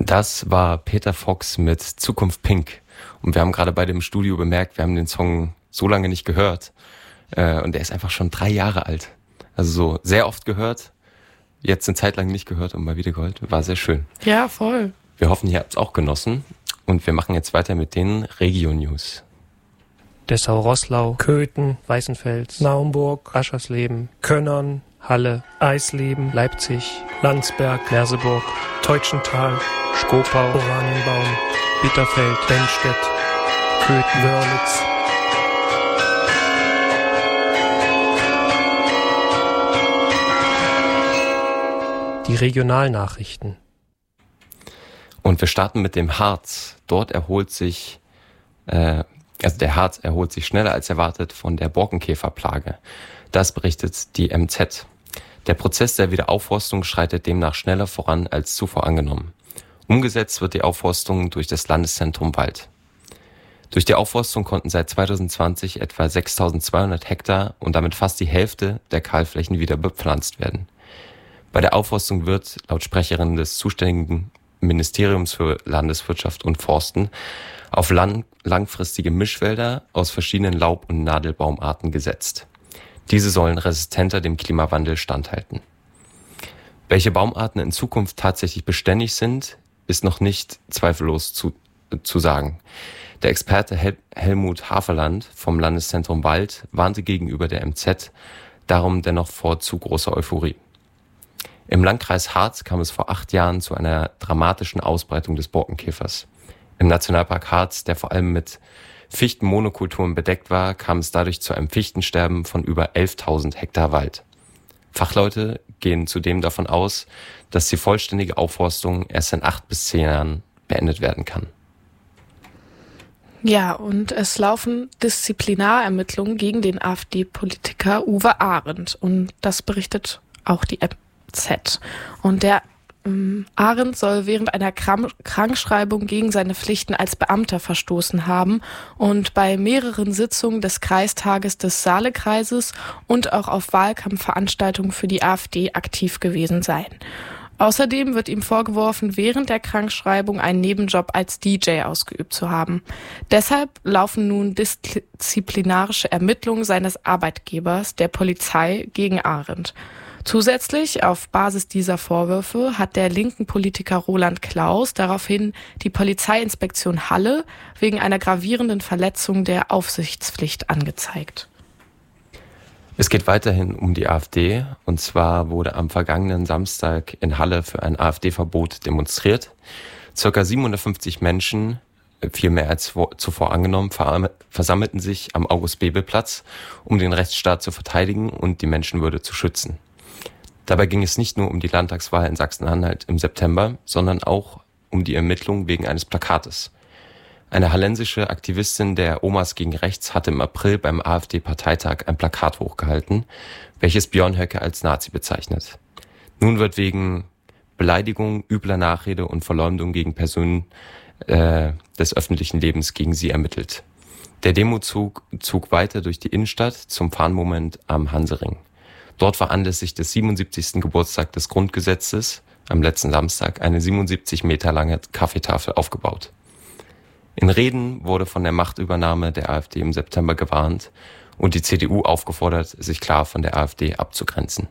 Das war Peter Fox mit Zukunft Pink. Und wir haben gerade bei dem Studio bemerkt, wir haben den Song so lange nicht gehört. Und der ist einfach schon 3 Jahre alt. Also so sehr oft gehört, jetzt eine Zeit lang nicht gehört und mal wieder gehört. War sehr schön. Ja, voll. Wir hoffen, ihr habt es auch genossen. Und wir machen jetzt weiter mit den Regio-News. Dessau-Roßlau, Köthen, Weißenfels, Naumburg, Aschersleben, Könnern, Halle, Eisleben, Leipzig, Landsberg, Merseburg, Teutschenthal, Schkopau, Oranienbaum, Bitterfeld, Bennstedt, Köthen, Wörlitz. Die Regionalnachrichten. Und wir starten mit dem Harz. Dort erholt sich, der Harz erholt sich schneller als erwartet von der Borkenkäferplage. Das berichtet die MZ. Der Prozess der Wiederaufforstung schreitet demnach schneller voran als zuvor angenommen. Umgesetzt wird die Aufforstung durch das Landeszentrum Wald. Durch die Aufforstung konnten seit 2020 etwa 6.200 Hektar und damit fast die Hälfte der Kahlflächen wieder bepflanzt werden. Bei der Aufforstung wird, laut Sprecherin des zuständigen Ministeriums für Landeswirtschaft und Forsten, auf langfristige Mischwälder aus verschiedenen Laub- und Nadelbaumarten gesetzt. Diese sollen resistenter dem Klimawandel standhalten. Welche Baumarten in Zukunft tatsächlich beständig sind, ist noch nicht zweifellos zu sagen. Der Experte Helmut Haferland vom Landeszentrum Wald warnte gegenüber der MZ darum dennoch vor zu großer Euphorie. Im Landkreis Harz kam es vor 8 Jahren zu einer dramatischen Ausbreitung des Borkenkäfers. Im Nationalpark Harz, der vor allem mit Fichtenmonokulturen bedeckt war, kam es dadurch zu einem Fichtensterben von über 11.000 Hektar Wald. Fachleute gehen zudem davon aus, dass die vollständige Aufforstung erst in 8 bis 10 Jahren beendet werden kann. Ja, und es laufen Disziplinarermittlungen gegen den AfD-Politiker Uwe Arendt. Und das berichtet auch die MZ. Und der Arendt soll während einer Krankschreibung gegen seine Pflichten als Beamter verstoßen haben und bei mehreren Sitzungen des Kreistages des Saalekreises und auch auf Wahlkampfveranstaltungen für die AfD aktiv gewesen sein. Außerdem wird ihm vorgeworfen, während der Krankschreibung einen Nebenjob als DJ ausgeübt zu haben. Deshalb laufen nun disziplinarische Ermittlungen seines Arbeitgebers, der Polizei, gegen Arendt. Zusätzlich, auf Basis dieser Vorwürfe, hat der linken Politiker Roland Klaus daraufhin die Polizeiinspektion Halle wegen einer gravierenden Verletzung der Aufsichtspflicht angezeigt. Es geht weiterhin um die AfD. Und zwar wurde am vergangenen Samstag in Halle für ein AfD-Verbot demonstriert. Circa 750 Menschen, viel mehr als zuvor angenommen, versammelten sich am August-Bebel-Platz, um den Rechtsstaat zu verteidigen und die Menschenwürde zu schützen. Dabei ging es nicht nur um die Landtagswahl in Sachsen-Anhalt im September, sondern auch um die Ermittlung wegen eines Plakates. Eine hallensische Aktivistin der Omas gegen Rechts hatte im April beim AfD-Parteitag ein Plakat hochgehalten, welches Björn Höcke als Nazi bezeichnet. Nun wird wegen Beleidigung, übler Nachrede und Verleumdung gegen Personen des öffentlichen Lebens gegen sie ermittelt. Der Demozug zog weiter durch die Innenstadt zum Fahnenmoment am Hansering. Dort war anlässlich des 77. Geburtstags des Grundgesetzes am letzten Samstag eine 77 Meter lange Kaffeetafel aufgebaut. In Reden wurde von der Machtübernahme der AfD im September gewarnt und die CDU aufgefordert, sich klar von der AfD abzugrenzen.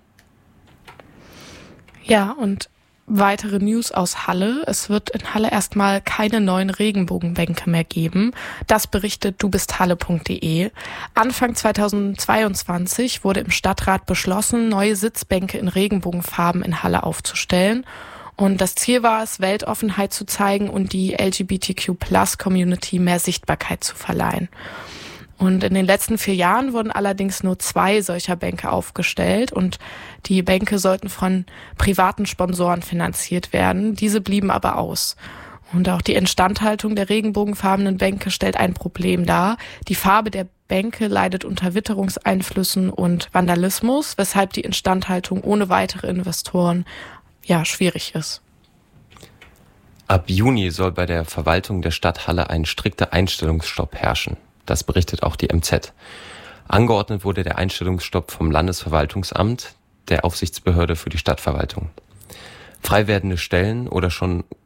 Ja, und weitere News aus Halle. Es wird in Halle erstmal keine neuen Regenbogenbänke mehr geben. Das berichtet dubisthalle.de. Anfang 2022 wurde im Stadtrat beschlossen, neue Sitzbänke in Regenbogenfarben in Halle aufzustellen. Und das Ziel war es, Weltoffenheit zu zeigen und die LGBTQ+-Community mehr Sichtbarkeit zu verleihen. Und in den letzten 4 Jahren wurden allerdings nur 2 solcher Bänke aufgestellt und die Bänke sollten von privaten Sponsoren finanziert werden. Diese blieben aber aus. Und auch die Instandhaltung der regenbogenfarbenen Bänke stellt ein Problem dar. Die Farbe der Bänke leidet unter Witterungseinflüssen und Vandalismus, weshalb die Instandhaltung ohne weitere Investoren schwierig ist. Ab Juni soll bei der Verwaltung der Stadt Halle ein strikter Einstellungsstopp herrschen. Das berichtet auch die MZ. Angeordnet wurde der Einstellungsstopp vom Landesverwaltungsamt, der Aufsichtsbehörde für die Stadtverwaltung. Frei werdende Stellen oder schon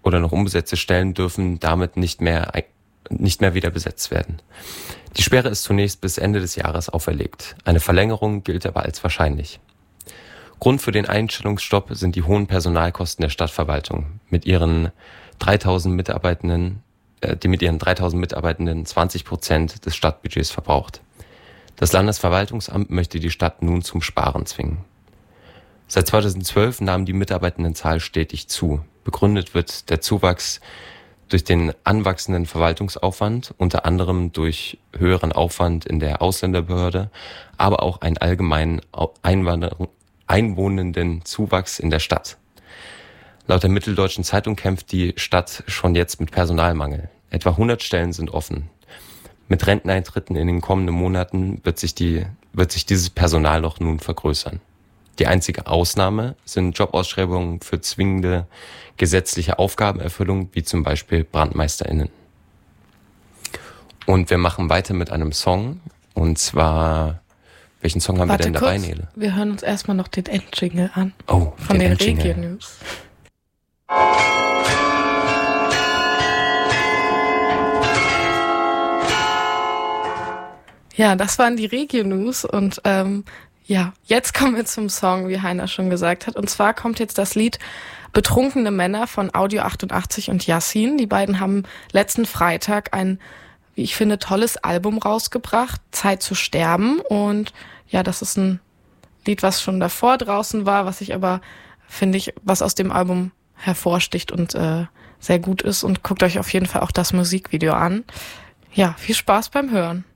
oder noch unbesetzte Stellen dürfen damit nicht mehr wieder besetzt werden. Die Sperre ist zunächst bis Ende des Jahres auferlegt. Eine Verlängerung gilt aber als wahrscheinlich. Grund für den Einstellungsstopp sind die hohen Personalkosten der Stadtverwaltung mit ihren 3000 Mitarbeitenden, die mit ihren 3000 Mitarbeitenden 20% des Stadtbudgets verbraucht. Das Landesverwaltungsamt möchte die Stadt nun zum Sparen zwingen. Seit 2012 nahm die Mitarbeitendenzahl stetig zu. Begründet wird der Zuwachs durch den anwachsenden Verwaltungsaufwand, unter anderem durch höheren Aufwand in der Ausländerbehörde, aber auch einen allgemeinen einwohnenden Zuwachs in der Stadt. Laut der Mitteldeutschen Zeitung kämpft die Stadt schon jetzt mit Personalmangel. Etwa 100 Stellen sind offen. Mit Renteneintritten in den kommenden Monaten wird sich dieses Personalloch nun vergrößern. Die einzige Ausnahme sind Jobausschreibungen für zwingende gesetzliche Aufgabenerfüllung, wie zum Beispiel BrandmeisterInnen. Und wir machen weiter mit einem Song. Und zwar, welchen Song haben wir denn dabei, Nele? Wir hören uns erstmal noch den Endjingle an. Oh, von den Regio-News. Ja, das waren die Regio-News und jetzt kommen wir zum Song, wie Heiner schon gesagt hat. Und zwar kommt jetzt das Lied Betrunkene Männer von Audio 88 und Yassin. Die beiden haben letzten Freitag ein, wie ich finde, tolles Album rausgebracht, Zeit zu sterben. Und ja, das ist ein Lied, was schon davor draußen war, was ich aber, finde ich, was aus dem Album hervorsticht und sehr gut ist. Und guckt euch auf jeden Fall auch das Musikvideo an. Ja, viel Spaß beim Hören.